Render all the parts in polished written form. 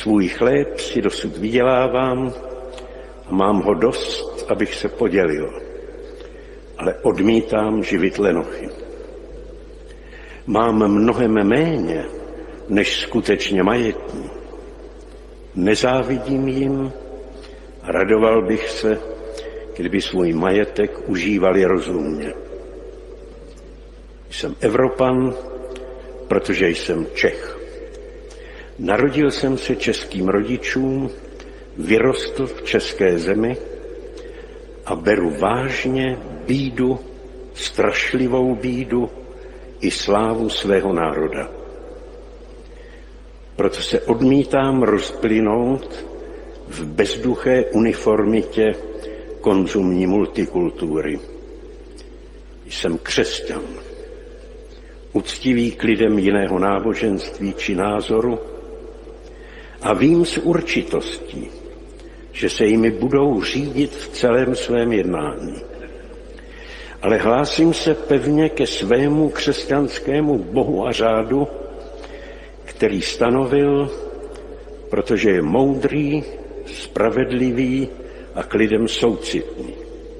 Svůj chléb si dosud vydělávám a mám ho dost, abych se podělil, ale odmítám živit lenochy. Mám mnohem méně, než skutečně majetní. Nezávidím jim a radoval bych se, kdyby svůj majetek užívali rozumně. Jsem Evropan, protože jsem Čech. Narodil jsem se českým rodičům, vyrostl v české zemi a beru vážně bídu, strašlivou bídu i slávu svého národa. Proto se odmítám rozplynout v bezduché uniformitě konzumní multikultury. Jsem křesťan, uctivý k lidem jiného náboženství či názoru a vím s určitostí, že se jimi budou řídit v celém svém jednání. Ale hlásím se pevně ke svému křesťanskému bohu a řádu, který stanovil, protože je moudrý, spravedlivý a k lidem soucitný.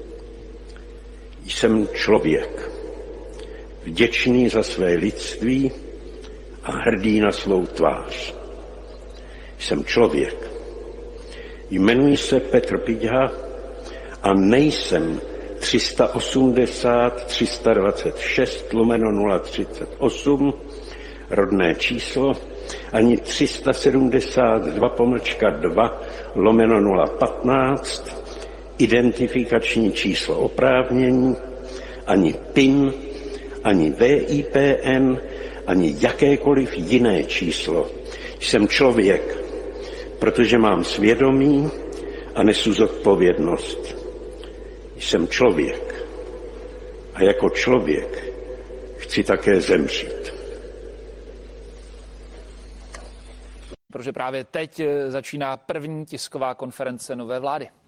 Jsem člověk, vděčný za své lidství a hrdý na svou tvář. Jsem člověk. Jmenuji se Petr Piťha a nejsem 380-326/038 rodné číslo, ani 372-2/015 identifikační číslo oprávnění, ani PIN, ani VIPN, ani jakékoliv jiné číslo. Jsem člověk, protože mám svědomí a nesu zodpovědnost. Jsem člověk a jako člověk chci také zemřít. Protože právě teď začíná první tisková konference nové vlády.